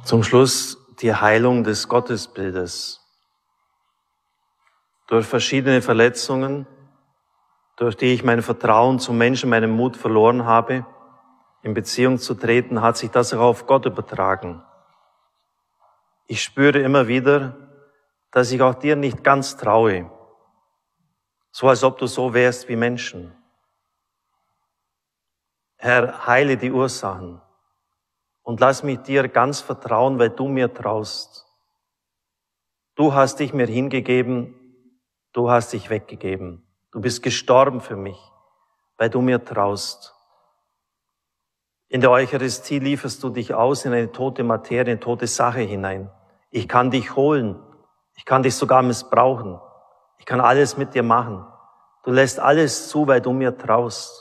Zum Schluss die Heilung des Gottesbildes. Durch verschiedene Verletzungen, durch die ich mein Vertrauen zum Menschen, meinen Mut verloren habe, in Beziehung zu treten, hat sich das auch auf Gott übertragen. Ich spüre immer wieder, dass ich auch dir nicht ganz traue, so als ob du so wärst wie Menschen. Herr, heile die Ursachen und lass mich dir ganz vertrauen, weil du mir traust. Du hast dich mir hingegeben, du hast dich weggegeben. Du bist gestorben für mich, weil du mir traust. In der Eucharistie lieferst du dich aus in eine tote Materie, in eine tote Sache hinein. Ich kann dich holen, ich kann dich sogar missbrauchen, ich kann alles mit dir machen. Du lässt alles zu, weil du mir traust.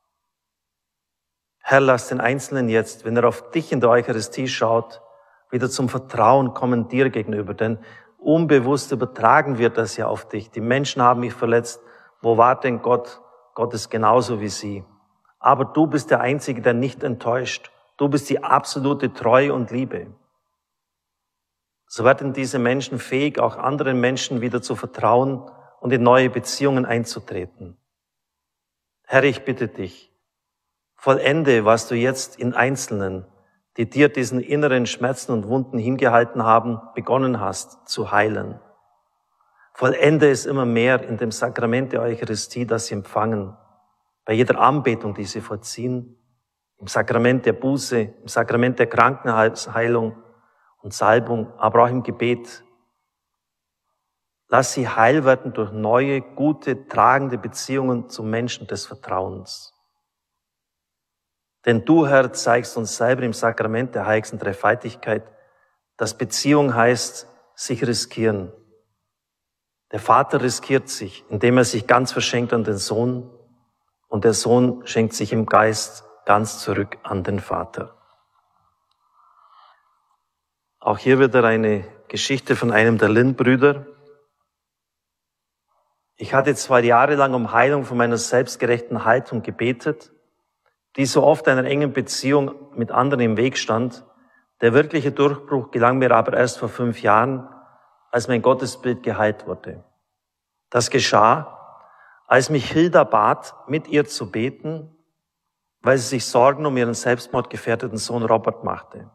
Herr, lass den Einzelnen jetzt, wenn er auf dich in der Eucharistie schaut, wieder zum Vertrauen kommen dir gegenüber, denn unbewusst übertragen wir das ja auf dich. Die Menschen haben mich verletzt. Wo war denn Gott? Gott ist genauso wie sie. Aber du bist der Einzige, der nicht enttäuscht. Du bist die absolute Treue und Liebe. So werden diese Menschen fähig, auch anderen Menschen wieder zu vertrauen und in neue Beziehungen einzutreten. Herr, ich bitte dich, vollende, was du jetzt in Einzelnen, die dir diesen inneren Schmerzen und Wunden hingehalten haben, begonnen hast zu heilen. Vollende es immer mehr in dem Sakrament der Eucharistie, das sie empfangen, bei jeder Anbetung, die sie vollziehen, im Sakrament der Buße, im Sakrament der Krankenheilung und Salbung, aber auch im Gebet. Lass sie heil werden durch neue, gute, tragende Beziehungen zum Menschen des Vertrauens. Denn du, Herr, zeigst uns selber im Sakrament der heiligsten Dreifaltigkeit, dass Beziehung heißt, sich riskieren. Der Vater riskiert sich, indem er sich ganz verschenkt an den Sohn, und der Sohn schenkt sich im Geist ganz zurück an den Vater. Auch hier wieder eine Geschichte von einem der Lind-Brüder. Ich hatte 2 Jahre lang um Heilung von meiner selbstgerechten Haltung gebetet, die so oft einer engen Beziehung mit anderen im Weg stand. Der wirkliche Durchbruch gelang mir aber erst vor 5 Jahren, als mein Gottesbild geheilt wurde. Das geschah, als mich Hilda bat, mit ihr zu beten, weil sie sich Sorgen um ihren selbstmordgefährdeten Sohn Robert machte.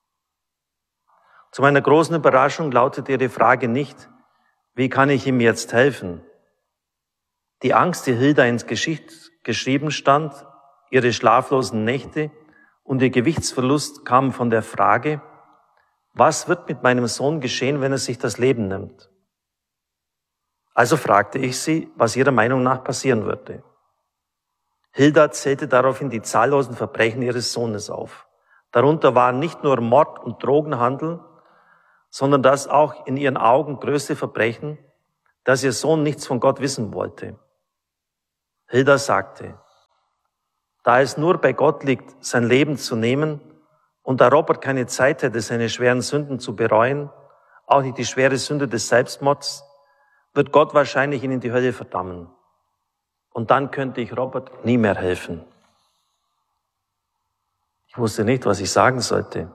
Zu meiner großen Überraschung lautete ihre Frage nicht, wie kann ich ihm jetzt helfen? Die Angst, die Hilda ins Gesicht geschrieben stand, ihre schlaflosen Nächte und ihr Gewichtsverlust kamen von der Frage, was wird mit meinem Sohn geschehen, wenn er sich das Leben nimmt? Also fragte ich sie, was ihrer Meinung nach passieren würde. Hilda zählte daraufhin die zahllosen Verbrechen ihres Sohnes auf. Darunter waren nicht nur Mord und Drogenhandel, sondern das auch in ihren Augen größte Verbrechen, dass ihr Sohn nichts von Gott wissen wollte. Hilda sagte, da es nur bei Gott liegt, sein Leben zu nehmen und da Robert keine Zeit hätte, seine schweren Sünden zu bereuen, auch nicht die schwere Sünde des Selbstmords, wird Gott wahrscheinlich ihn in die Hölle verdammen. Und dann könnte ich Robert nie mehr helfen. Ich wusste nicht, was ich sagen sollte.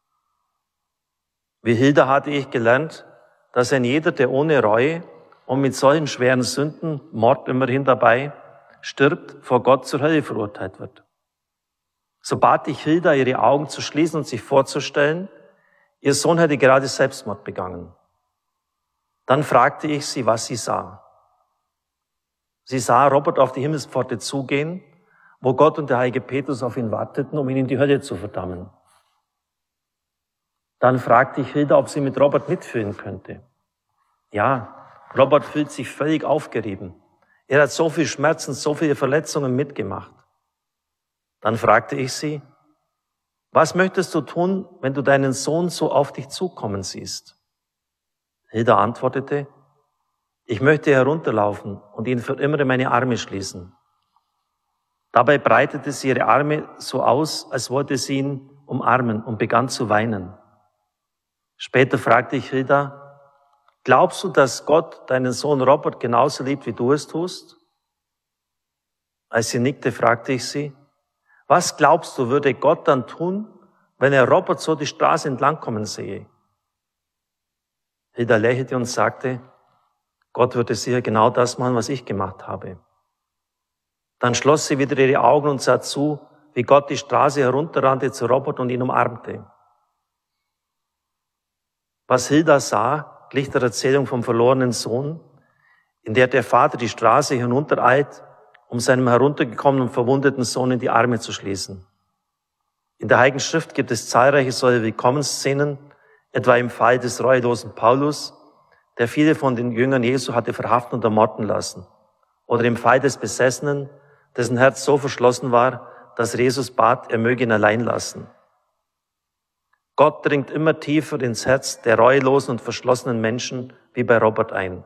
Wie Hilda hatte ich gelernt, dass ein jeder, der ohne Reue und mit solchen schweren Sünden, Mord immerhin dabei, stirbt, vor Gott zur Hölle verurteilt wird. So bat ich Hilda, ihre Augen zu schließen und sich vorzustellen, ihr Sohn hätte gerade Selbstmord begangen. Dann fragte ich sie, was sie sah. Sie sah Robert auf die Himmelspforte zugehen, wo Gott und der heilige Petrus auf ihn warteten, um ihn in die Hölle zu verdammen. Dann fragte ich Hilda, ob sie mit Robert mitfühlen könnte. Ja, Robert fühlt sich völlig aufgerieben. Er hat so viel Schmerzen, so viele Verletzungen mitgemacht. Dann fragte ich sie, was möchtest du tun, wenn du deinen Sohn so auf dich zukommen siehst? Hilda antwortete, ich möchte herunterlaufen und ihn für immer in meine Arme schließen. Dabei breitete sie ihre Arme so aus, als wollte sie ihn umarmen und begann zu weinen. Später fragte ich Hilda, glaubst du, dass Gott deinen Sohn Robert genauso liebt, wie du es tust? Als sie nickte, fragte ich sie, was glaubst du, würde Gott dann tun, wenn er Robert so die Straße entlang kommen sehe. Hilda lächelte und sagte, Gott würde sicher genau das machen, was ich gemacht habe. Dann schloss sie wieder ihre Augen und sah zu, wie Gott die Straße herunterrannte zu Robert und ihn umarmte. Was Hilda sah, glich der Erzählung vom verlorenen Sohn, in der der Vater die Straße hinuntereilt, um seinem heruntergekommenen und verwundeten Sohn in die Arme zu schließen. In der Heiligen Schrift gibt es zahlreiche solche Willkommensszenen, etwa im Fall des reuelosen Paulus, der viele von den Jüngern Jesu hatte verhaften und ermorden lassen. Oder im Fall des Besessenen, dessen Herz so verschlossen war, dass Jesus bat, er möge ihn allein lassen. Gott dringt immer tiefer ins Herz der reuelosen und verschlossenen Menschen wie bei Robert ein.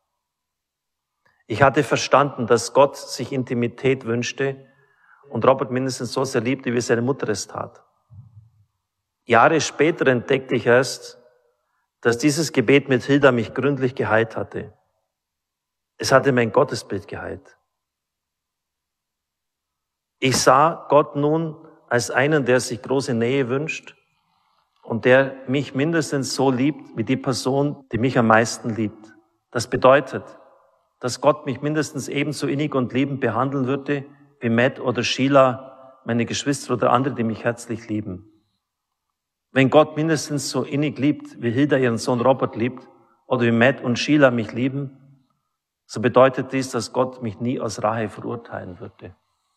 Ich hatte verstanden, dass Gott sich Intimität wünschte und Robert mindestens so sehr liebte, wie seine Mutter es tat. Jahre später entdeckte ich erst, dass dieses Gebet mit Hilda mich gründlich geheilt hatte. Es hatte mein Gottesbild geheilt. Ich sah Gott nun als einen, der sich große Nähe wünscht und der mich mindestens so liebt wie die Person, die mich am meisten liebt. Das bedeutet, dass Gott mich mindestens ebenso innig und liebend behandeln würde wie Matt oder Sheila, meine Geschwister oder andere, die mich herzlich lieben. Wenn Gott mindestens so innig liebt, wie Hilda ihren Sohn Robert liebt oder wie Matt und Sheila mich lieben, so bedeutet dies, dass Gott mich nie aus Rache verurteilen würde.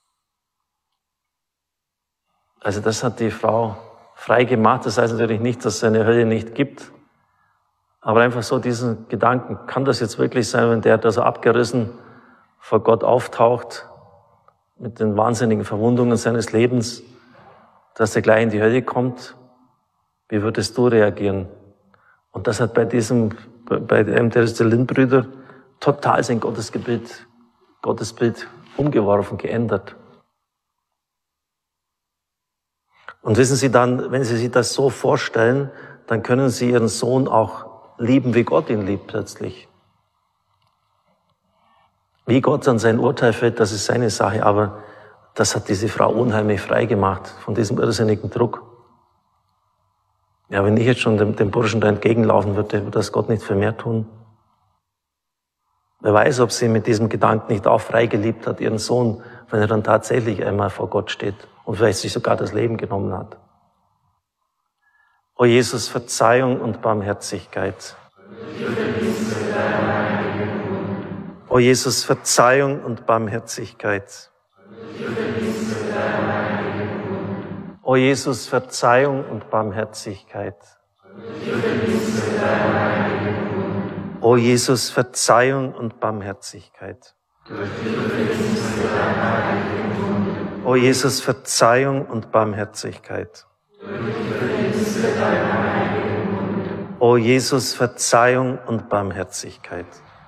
Also das hat die Frau frei gemacht. Das heißt natürlich nicht, dass es eine Hölle nicht gibt. Aber einfach so diesen Gedanken, kann das jetzt wirklich sein, wenn der da so abgerissen vor Gott auftaucht, mit den wahnsinnigen Verwundungen seines Lebens, dass er gleich in die Hölle kommt? Wie würdest du reagieren? Und das hat bei einem der Lindbrüder total sein Gottesbild umgeworfen, geändert. Und wissen Sie dann, wenn Sie sich das so vorstellen, dann können Sie Ihren Sohn auch lieben, wie Gott ihn liebt plötzlich. Wie Gott an sein Urteil fällt, das ist seine Sache, aber das hat diese Frau unheimlich frei gemacht von diesem irrsinnigen Druck. Ja, wenn ich jetzt schon dem Burschen da entgegenlaufen würde, würde das Gott nicht viel mehr tun. Wer weiß, ob sie mit diesem Gedanken nicht auch frei geliebt hat, ihren Sohn, wenn er dann tatsächlich einmal vor Gott steht und vielleicht sich sogar das Leben genommen hat. O Jesus, Verzeihung und Barmherzigkeit. O Jesus, Verzeihung und Barmherzigkeit. O Jesus, Verzeihung und Barmherzigkeit. O Jesus, Verzeihung und Barmherzigkeit. O Jesus, Verzeihung und Barmherzigkeit. O Jesus, Verzeihung und Barmherzigkeit.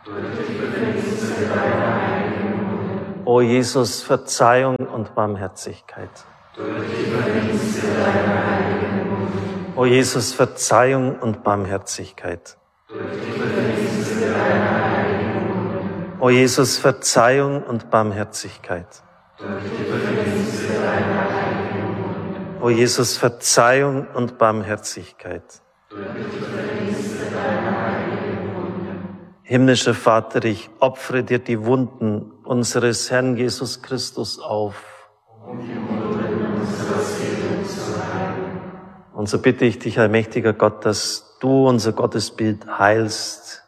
O Jesus, Verzeihung und Barmherzigkeit. O Jesus, Verzeihung und Barmherzigkeit. O Jesus, Verzeihung und Barmherzigkeit. O Jesus, Verzeihung und Barmherzigkeit. Himmlischer Vater, ich opfere dir die Wunden unseres Herrn Jesus Christus auf. Und so bitte ich dich, allmächtiger Gott, dass du unser Gottesbild heilst,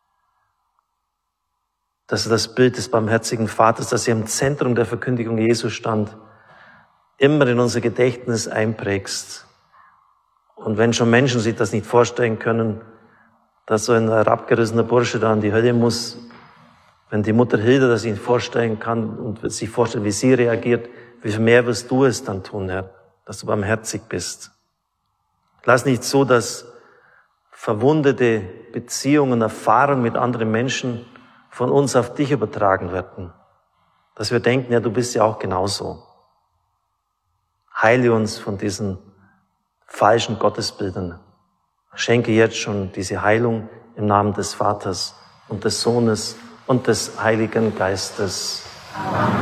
dass du das Bild des barmherzigen Vaters, das hier im Zentrum der Verkündigung Jesu stand, immer in unser Gedächtnis einprägst. Und wenn schon Menschen sich das nicht vorstellen können, dass so ein herabgerissener Bursche da in die Hölle muss, wenn die Mutter Hilda das sich vorstellen kann und sich vorstellen, wie sie reagiert, wie viel mehr wirst du es dann tun, Herr, dass du barmherzig bist. Lass nicht so, dass verwundete Beziehungen, Erfahrungen mit anderen Menschen von uns auf dich übertragen werden. Dass wir denken, ja, du bist ja auch genauso. Heile uns von diesen falschen Gottesbildern. Schenke jetzt schon diese Heilung im Namen des Vaters und des Sohnes und des Heiligen Geistes. Amen.